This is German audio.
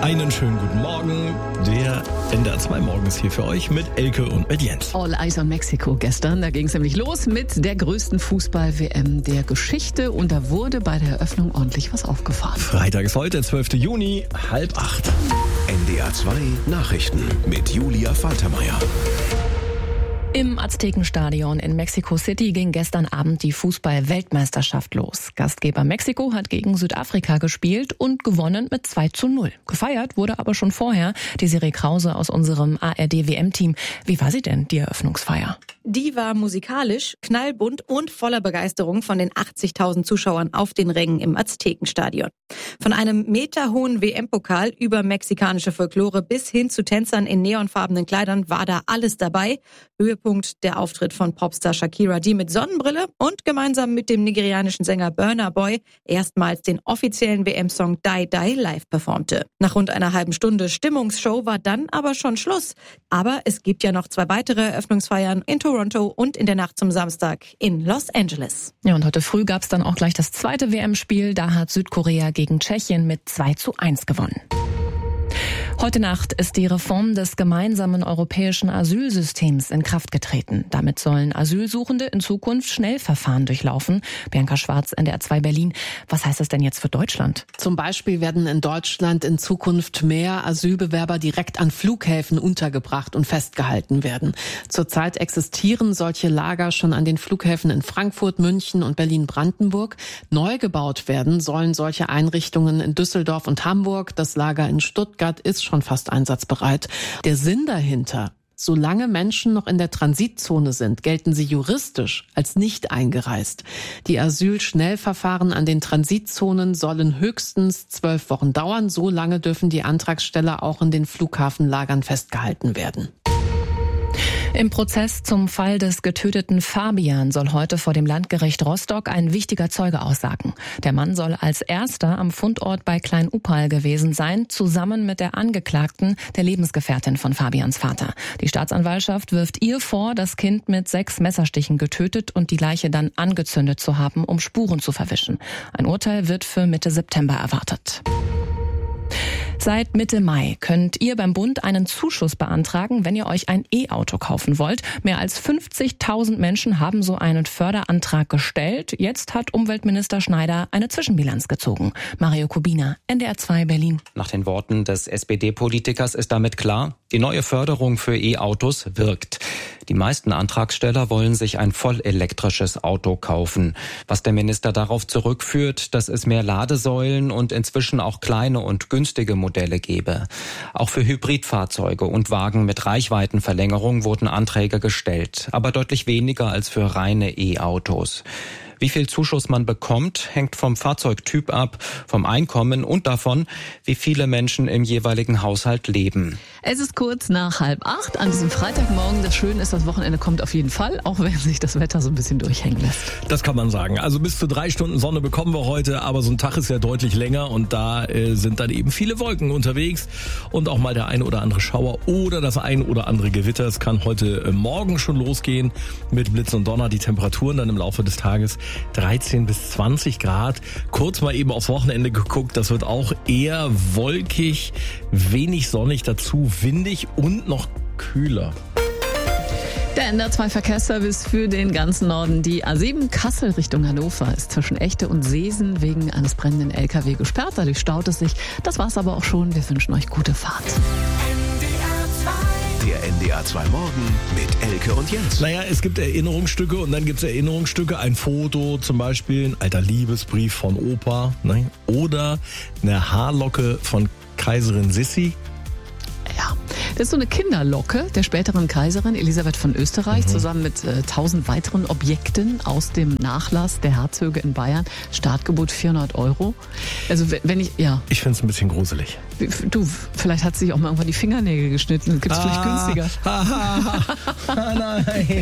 Einen schönen guten Morgen. Der NDR 2 Morgen ist hier für euch mit Elke und mit Jens. All Eyes on Mexiko gestern. Da ging es nämlich los mit der größten Fußball-WM der Geschichte. Und da wurde bei der Eröffnung ordentlich was aufgefahren. Freitag ist heute, 12. Juni, 7:30. NDR 2 Nachrichten mit Julia Faltermeier. Im Aztekenstadion in Mexico City ging gestern Abend die Fußball-Weltmeisterschaft los. Gastgeber Mexiko hat gegen Südafrika gespielt und gewonnen mit 2:0. Gefeiert wurde aber schon vorher. Desiree Krause aus unserem ARD-WM-Team. Wie war sie denn, die Eröffnungsfeier? Die war musikalisch, knallbunt und voller Begeisterung von den 80.000 Zuschauern auf den Rängen im Aztekenstadion. Von einem meterhohen WM-Pokal über mexikanische Folklore bis hin zu Tänzern in neonfarbenen Kleidern war da alles dabei. Höhepunkt der Auftritt von Popstar Shakira, die mit Sonnenbrille und gemeinsam mit dem nigerianischen Sänger Burna Boy erstmals den offiziellen WM-Song Die Die live performte. Nach rund einer halben Stunde Stimmungsshow war dann aber schon Schluss. Aber es gibt ja noch 2 weitere Eröffnungsfeiern in Toronto und in der Nacht zum Samstag in Los Angeles. Ja, und heute früh gab es dann auch gleich das zweite WM-Spiel. Da hat Südkorea gegen Tschechien mit 2:1 gewonnen. Heute Nacht ist die Reform des gemeinsamen europäischen Asylsystems in Kraft getreten. Damit sollen Asylsuchende in Zukunft Schnellverfahren durchlaufen. Bianca Schwarz, NDR 2 Berlin. Was heißt das denn jetzt für Deutschland? Zum Beispiel werden in Deutschland in Zukunft mehr Asylbewerber direkt an Flughäfen untergebracht und festgehalten werden. Zurzeit existieren solche Lager schon an den Flughäfen in Frankfurt, München und Berlin-Brandenburg. Neu gebaut werden sollen solche Einrichtungen in Düsseldorf und Hamburg. Das Lager in Stuttgart ist schon fast einsatzbereit. Der Sinn dahinter: Solange Menschen noch in der Transitzone sind, gelten sie juristisch als nicht eingereist. Die Asylschnellverfahren an den Transitzonen sollen höchstens 12 Wochen dauern. So lange dürfen die Antragsteller auch in den Flughafenlagern festgehalten werden. Im Prozess zum Fall des getöteten Fabian soll heute vor dem Landgericht Rostock ein wichtiger Zeuge aussagen. Der Mann soll als erster am Fundort bei Klein-Upal gewesen sein, zusammen mit der Angeklagten, der Lebensgefährtin von Fabians Vater. Die Staatsanwaltschaft wirft ihr vor, das Kind mit 6 Messerstichen getötet und die Leiche dann angezündet zu haben, um Spuren zu verwischen. Ein Urteil wird für Mitte September erwartet. Seit Mitte Mai könnt ihr beim Bund einen Zuschuss beantragen, wenn ihr euch ein E-Auto kaufen wollt. Mehr als 50.000 Menschen haben so einen Förderantrag gestellt. Jetzt hat Umweltminister Schneider eine Zwischenbilanz gezogen. Mario Kubina, NDR 2 Berlin. Nach den Worten des SPD-Politikers ist damit klar, die neue Förderung für E-Autos wirkt. Die meisten Antragsteller wollen sich ein vollelektrisches Auto kaufen. Was der Minister darauf zurückführt, dass es mehr Ladesäulen und inzwischen auch kleine und günstige Modelle gebe. Auch für Hybridfahrzeuge und Wagen mit Reichweitenverlängerung wurden Anträge gestellt, aber deutlich weniger als für reine E-Autos. Wie viel Zuschuss man bekommt, hängt vom Fahrzeugtyp ab, vom Einkommen und davon, wie viele Menschen im jeweiligen Haushalt leben. Es ist kurz nach 7:30 an diesem Freitagmorgen. Das Schöne ist, das Wochenende kommt auf jeden Fall, auch wenn sich das Wetter so ein bisschen durchhängen lässt. Das kann man sagen. Also bis zu 3 Stunden Sonne bekommen wir heute, aber so ein Tag ist ja deutlich länger und da sind dann eben viele Wolken unterwegs und auch mal der eine oder andere Schauer oder das eine oder andere Gewitter. Es kann heute Morgen schon losgehen mit Blitz und Donner. Die Temperaturen dann im Laufe des Tages 13 bis 20 Grad. Kurz mal eben aufs Wochenende geguckt. Das wird auch eher wolkig, wenig sonnig, dazu windig und noch kühler. Der NDR 2 Verkehrsservice für den ganzen Norden. Die A7 Kassel Richtung Hannover ist zwischen Echte und Seesen wegen eines brennenden LKW gesperrt. Dadurch staut es sich. Das war's aber auch schon. Wir wünschen euch gute Fahrt. Der NDR 2 Morgen mit Elke und Jens. Naja, es gibt Erinnerungsstücke und dann gibt es Erinnerungsstücke. Ein Foto zum Beispiel, ein alter Liebesbrief von Opa, ne? Oder eine Haarlocke von Kaiserin Sissi. Ja, das ist so eine Kinderlocke der späteren Kaiserin Elisabeth von Österreich zusammen mit 1000 weiteren Objekten aus dem Nachlass der Herzöge in Bayern. Startgebot 400 €. Also wenn ich, ja. Ich finde es ein bisschen gruselig. Du, vielleicht hat sie sich auch mal irgendwann die Fingernägel geschnitten. Gibt's vielleicht günstiger. Nein.